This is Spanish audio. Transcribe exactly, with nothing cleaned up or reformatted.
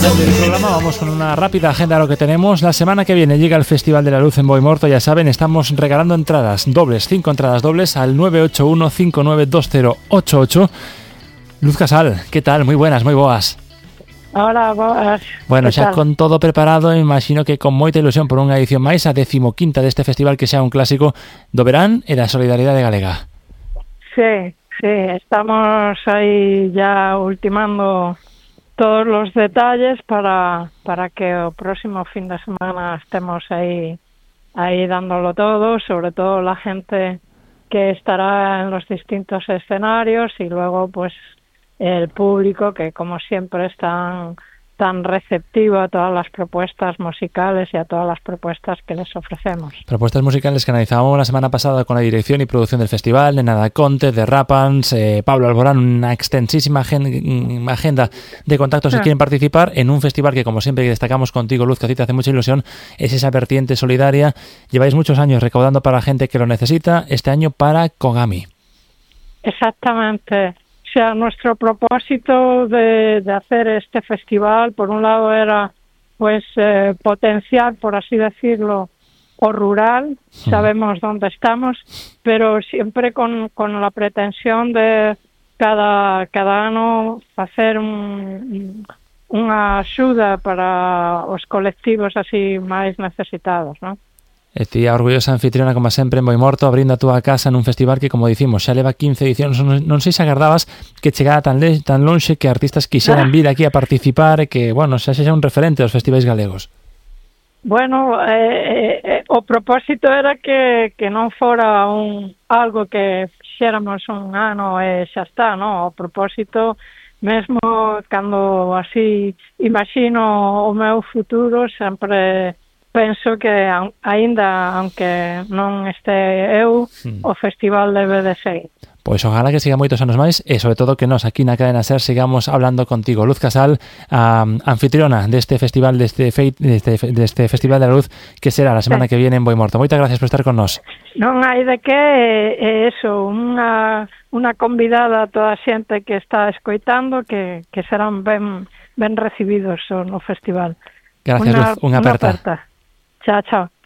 Del programa vamos con una rápida agenda de lo que tenemos. La semana que viene llega el Festival de la Luz en Boimorto, ya saben, estamos regalando entradas dobles, cinco entradas dobles al nueve ocho uno cinco nueve dos cero ocho ocho. Luz Casal, ¿qué tal? Muy buenas, moi boas. Hola, boas. Bueno, xa con todo preparado, imagino que con moita ilusión por unha edición máis, a decimoquinta deste festival que xa un clásico do verán e da solidariedade galega. Sí, sí, estamos aí ya ultimando todos los detalles para, para que o próximo fin de semana estemos ahí, ahí dándolo todo, sobre todo la gente que estará en los distintos escenarios y luego pues el público que como siempre es tan, tan receptivo a todas las propuestas musicales y a todas las propuestas que les ofrecemos. Propuestas musicales que analizábamos la semana pasada con la dirección y producción del festival, Nena da Conte, de Rapans, eh, Pablo Alborán, una extensísima agenda de contactos sí. que quieren participar en un festival que, como siempre destacamos contigo, Luz, que a ti te hace mucha ilusión, es esa vertiente solidaria. Lleváis muchos años recaudando para la gente que lo necesita, este año para Kogami. Exactamente. O sea, nuestro propósito de, de hacer este festival, por un lado, era pues eh, potenciar, por así decirlo, o rural, sabemos dónde estamos, pero siempre con, con la pretensión de cada, cada ano hacer un, unha axuda para os colectivos así máis necesitados, ¿no? E ti a orgullosa anfitriona, como sempre, en Boimorto, abrindo a túa casa nun festival que, como dicimos, xa leva quince edicións. Non, non sei se agardabas que chegara tan, le, tan lonxe, que artistas quixeran vir aquí a participar e que, bueno, xa sexa un referente dos festivais galegos. Bueno, eh, eh, o propósito era que, que non fora un algo que fixéramos un ano e xa está, no? O propósito, mesmo cando así imagino o meu futuro, sempre penso que aínda, aunque non este eu, hmm. o festival debe de seguir. Pois ojalá que siga moitos anos máis e sobre todo que nos aquí na Cadena Ser sigamos hablando contigo. Luz Casal, a anfitriona deste festival deste, feit, deste, deste Festival da Luz que será a semana sí. que viene en Boimorto. Moitas gracias por estar con nós. Non hai de que, é eso, unha, unha convidada a toda a xente que está escoitando que, que serán ben, ben recibidos no festival. Gracias, una, Luz. Unha aperta. Chao, chao.